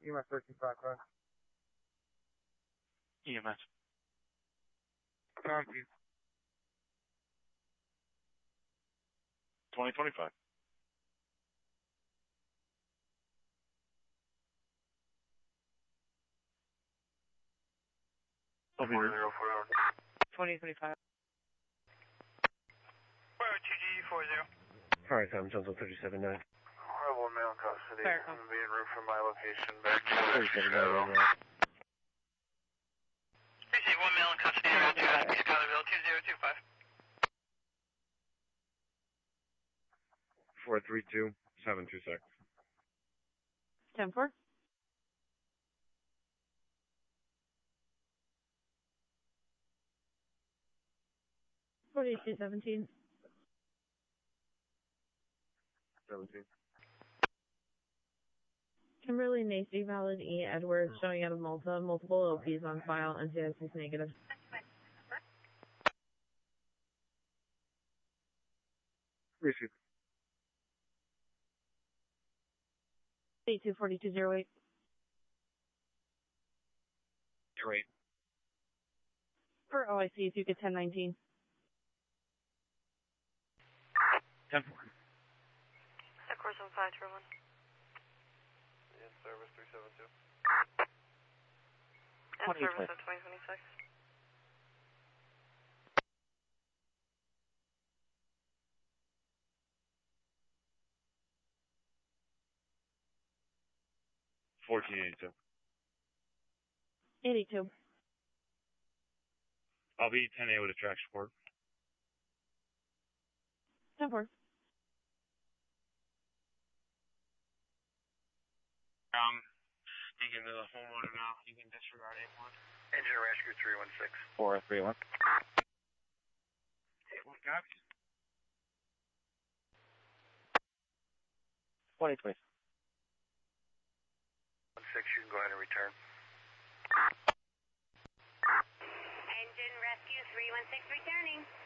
EMS 1355. EMS. Copy. 2025. I'll be here. 2025. 2G40. Alright, Tom, Jonesville 37-9. Horrible male in custody. Fair I'm going to be en route from my location back to 37-9 right now. PC, one male in custody. Scottsville 2025. 432-726. 10-4. $42.17. 17. Kimberly Nacy, valid E. Edwards, showing out of Malta, multiple OPs on file, NCIS negative. Receive. 824208. Great. For OIC, if you get 1019. 10-4. Course on 531. In service 372. In service of 2026. $14.82. 82. I'll be 10A with a track support. 10-4. Speaking to the homeowner now, you can disregard 8-1. Engine rescue 316. 431. 8-1 copies. 2020. 16, you can go ahead and return. Engine rescue 316 returning.